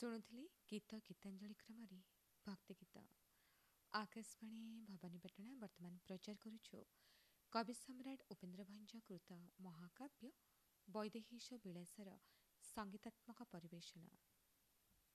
ଶୁଣୁଥିଲି ଗୀତ ଗୀତାଞ୍ଜଳି କ୍ରମରେ ଭକ୍ତି ଗୀତ। ଆକାଶବାଣୀ ଭବାନୀପାଟଣା ବର୍ତ୍ତମାନ ପ୍ରଚାର କରୁଛୁ କବି ସମ୍ରାଟ ଉପେନ୍ଦ୍ର ଭଞ୍ଜ କୃତ ମହାକାବ୍ୟ ବୈଦେହୀଶ ବିଳାସର ସଙ୍ଗୀତାତ୍ମକ ପରିବେଷଣ।